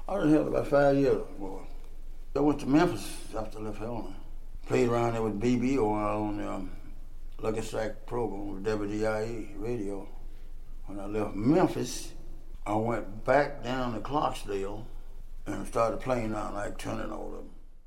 I was here about 5 years, boy. I went to Memphis after I left Helena. Played around there with BB or on the Lucky Strike program with WDIE radio. When I left Memphis, I went back down to Clarksdale and started playing down like turning all the